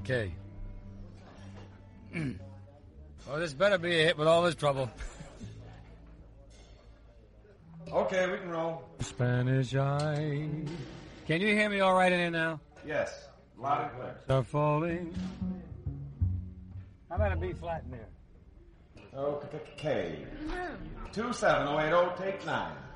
Okay. Well, this better be a hit with all this trouble. Okay, we can roll. Spanish Eye. Can you hear me all right in here now? Yes, loud and clear. Are falling. How about a B flat in there? Okay. 27080, take 9.